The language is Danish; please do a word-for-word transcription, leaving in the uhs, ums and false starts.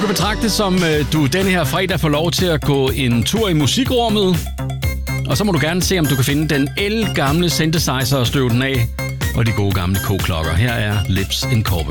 betragte som, øh, du denne her fredag får lov til at gå en tur i musikrummet. Og så må du gerne se, om du kan finde den ældgamle synthesizer og støve den af. Og de gode gamle K-klokker. Her er Lips Incorporated.